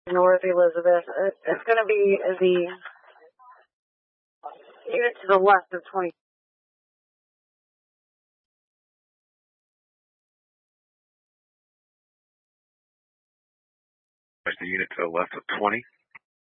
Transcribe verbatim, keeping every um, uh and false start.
North Elizabeth. It, it's going to be the unit to the left of twenty. The unit to the left of twenty.